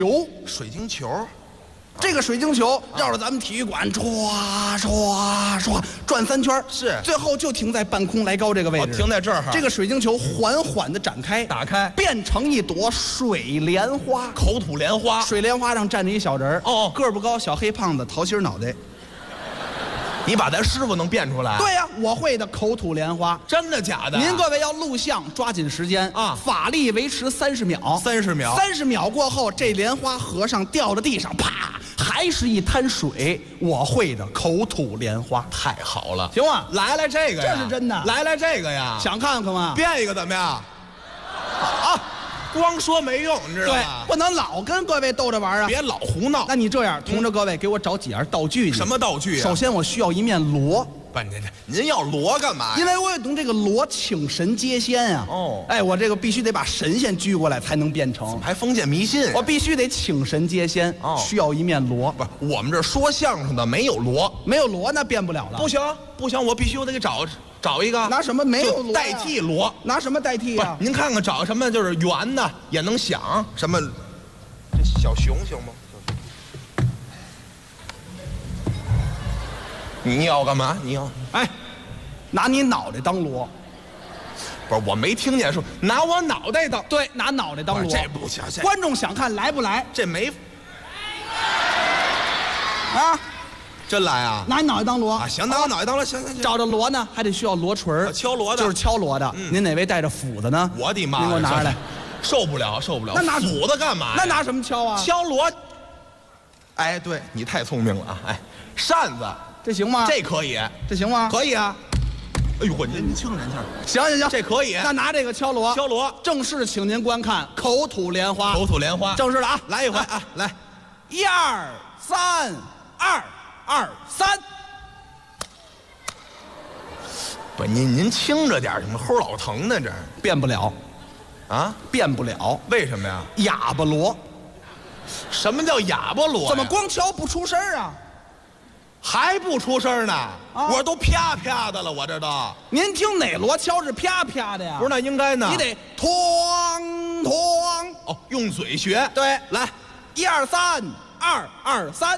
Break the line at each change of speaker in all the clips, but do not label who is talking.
球，
水晶球，
这个水晶球绕着咱们体育馆唰唰唰转3圈，
是，
最后就停在半空来高这个位置，
停在这儿。
这个水晶球缓缓地展开，
打开，
变成一朵水莲花，
口吐莲花。
水莲花上站着一小人儿，
哦，
个儿不高，小黑胖子，桃心脑袋。
你把咱师傅能变出来？
对呀，我会的口吐莲花。
真的假的？
您各位要录像，抓紧时间
啊！
法力维持30秒
，30秒
，30秒过后，这莲花和尚掉到地上，啪，还是一滩水。我会的口吐莲花，
太好了，
行吗？
来这个呀，
这是真的。
来这个呀，
想看看吗？
变一个怎么样？啊！光说没用，你知道吗？
对，不能老跟各位逗着玩啊！
别老胡闹。
那你这样，同着各位，给我找几样道具去。
什么道具啊？
首先，我需要一面锣。
不，您要锣干嘛呀？
因为我得用这个锣请神接仙啊！
哦，
哎，我这个必须得把神仙拘过来才能变成。
还封建迷信？
我必须得请神接仙，需要一面锣。
不，我们这说相声的没有锣，
没有锣那变不了了。
不行，我必须得给找一个。
拿什么？没有锣
代替锣？
拿什么代替呀？
您看看找什么就是圆的也能响，什么这小熊行吗？你要干嘛？你要
哎，拿你脑袋当锣。
不是，我没听见说拿我脑袋当。
对，拿脑袋当锣。
这不行，
观众想看来不来？
这没
啊，
真来啊！
拿你脑袋当锣
啊！行，拿我脑袋当锣，行。
找着锣呢，还得需要锣锤儿，
敲锣的，
就是敲锣的。您哪位带着斧子呢？
我的妈！
您给我拿上来。
受不了。
那拿
斧子干嘛？
那拿什么敲啊？
敲锣。哎，对你太聪明了啊！哎，扇子。
这行吗？
这可以，
这行吗？
可以啊！哎呦，您轻点
行，
这可以。
那拿这个敲锣，正式请您观看口吐莲花。
口吐莲花，
正式的啊！
来一回啊！来
，1、2、3，2、2、3。
不，您轻着点，什么齁老疼呢？这
变不了，
啊，
变不了。
为什么呀？
哑巴锣。
什么叫哑巴锣？
怎么光敲不出声啊？
还不出声呢？我都啪啪的了，我这都。
您听哪锣敲是啪啪的呀？
不是，那应该呢。
你得哐哐。
哦，用嘴学。
对，
来
，1、2、3，2、2、3，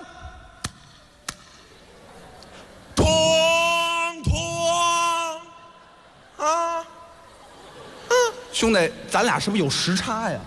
哐哐啊！
兄弟，咱俩是不是有时差呀？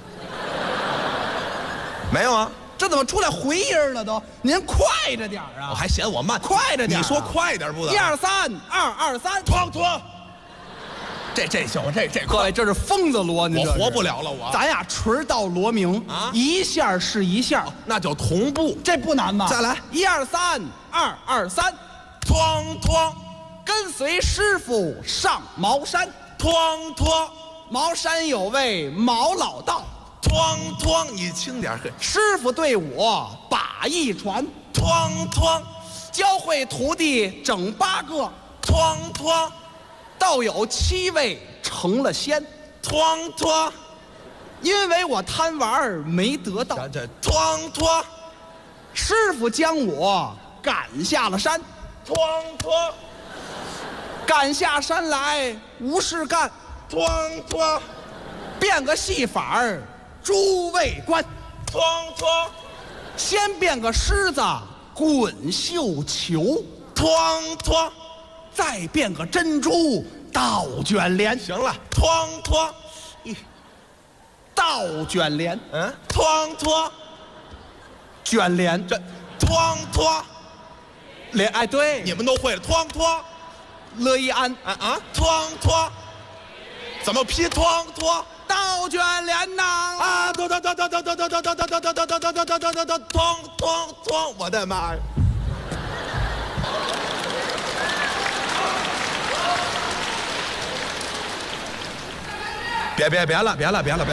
没有啊。
这怎么出来回音了都？您快着点啊！
我还嫌我慢，
快着点。
你说快点不得？
1、2、3，2、2、3，
哐哐。这行，这
各位，这是疯子锣，您
我活不了了，我。
咱俩锤到锣鸣啊，一下是一下，
那叫同步，
这不难吧？
再来
，1、2、3，2、2、3，
哐哐，
跟随师傅上茅山，
哐哐，
茅山有位毛老道。
哐哐，你轻点，
师傅对我把一传，
哐哐，
教会徒弟整8个，
哐哐，
倒有7位成了仙，
哐哐，
因为我贪玩没得到，
这哐哐，
师傅将我赶下了山，
哐哐，
赶下山来无事干，
哐哐，
变个戏法儿。诸位官，
哐哐，
先变个狮子滚绣球，
哐哐，
再变个珍珠倒卷帘。
行了，哐哐，
倒卷帘，
哐哐，
卷帘，
这哐哐，
帘，哎，对，
你们都会了，哐哐，
乐一安，
哐哐，怎么劈哐哐？
倒卷帘呐！
啊！咚！我的妈呀！别了！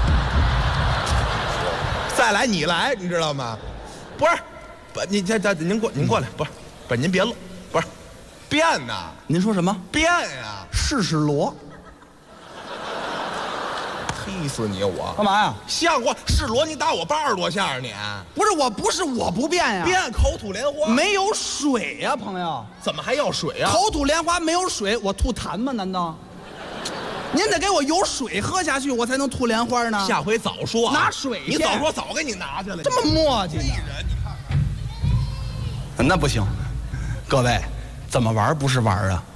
再来你来，你知道吗？不是，您过来，不是，您别漏，不是，变呐！
您说什么？
变呀！
试试锣。
踢死你我！
干嘛呀？
像话！试锣你打我80多下你？
不是我不变呀，
变口吐莲花
没有水呀，朋友。
怎么还要水啊？
口吐莲花没有水，我吐痰吗？难道？ 您得给我有水喝下去，我才能吐莲花呢。
下回早说啊，
拿水去
你早说早给你拿去了。
这么磨叽呢？
人，你看看，
那不行，各位，怎么玩不是玩啊？